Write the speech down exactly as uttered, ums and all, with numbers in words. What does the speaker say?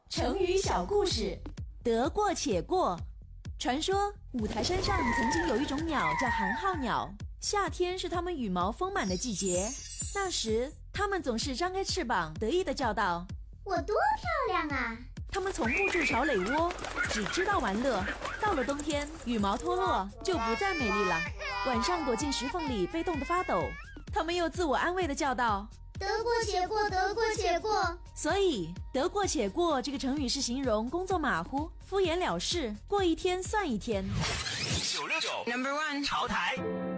成语小故事，得过且过。传说五台山上曾经有一种鸟叫寒号鸟，夏天是它们羽毛丰满的季节。那时它们总是张开翅膀得意地叫道： 我多漂亮啊！ 它们从不筑巢垒窝，只知道玩乐。到了冬天，羽毛脱落就不再美丽了，晚上躲进石缝里被冻得发抖。它们又自我安慰地叫道： 得过且过，得过且过。 所以得过且过这个成语是形容工作马虎、敷衍了事，过一天算一天。 九六九 Number One 潮台。